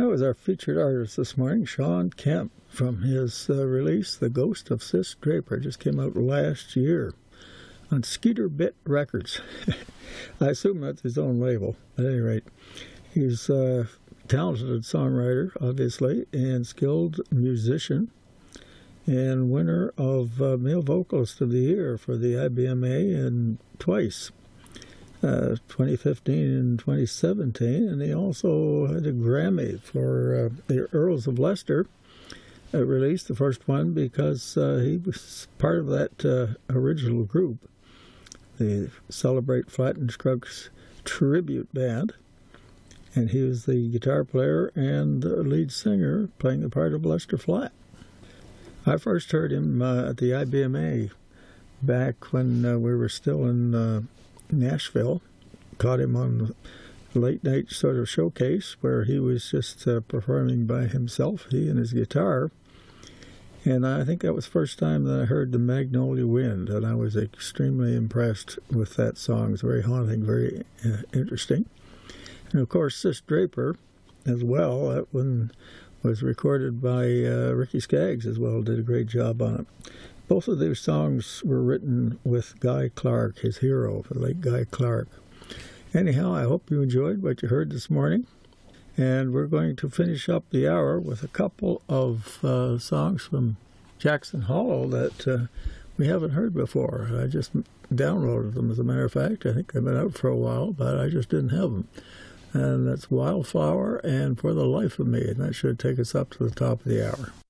That was our featured artist this morning, Shawn Kemp, from his release, The Ghost of Sis Draper. Just came out last year on Skeeter Bit Records. I assume that's his own label. At any rate, he's a talented songwriter, obviously, and skilled musician, and winner of Male Vocalist of the Year for the IBMA and twice. 2015 and 2017, and he also had a Grammy for the Earls of Leicester release, the first one, because he was part of that original group, the Celebrate Flattened Scruggs tribute band, and he was the guitar player and lead singer playing the part of Lester Flatt. I first heard him at the IBMA back when we were still in Nashville. Caught him on the late night sort of showcase where he was just performing by himself, he and his guitar. And I think that was the first time that I heard the Magnolia Wind, and I was extremely impressed with that song. It's very haunting, very interesting. And of course, Sis Draper as well. That one was recorded by Ricky Skaggs as well, did a great job on it. Both of these songs were written with Guy Clark, his hero, the late Guy Clark. Anyhow, I hope you enjoyed what you heard this morning. And we're going to finish up the hour with a couple of songs from Jackson Hollow that we haven't heard before. I just downloaded them, as a matter of fact. I think they've been out for a while, but I just didn't have them. And that's Wildflower and For the Life of Me, and that should take us up to the top of the hour.